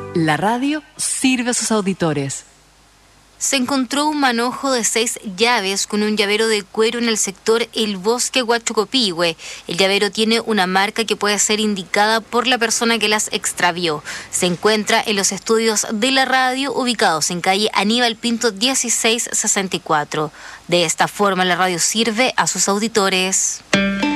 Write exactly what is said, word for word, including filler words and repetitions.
La radio sirve a sus auditores. Se encontró un manojo de seis llaves con un llavero de cuero en el sector El Bosque Huachocopihue. El llavero tiene una marca que puede ser indicada por la persona que las extravió. Se encuentra en los estudios de la radio ubicados en calle Aníbal Pinto dieciséis sesenta y cuatro. De esta forma la radio sirve a sus auditores.